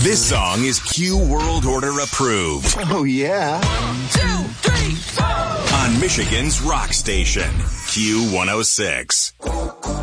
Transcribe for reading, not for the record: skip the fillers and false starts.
This song is Q World Order approved. Oh, yeah. 1, 2, 3, 4. On Michigan's rock station, Q106.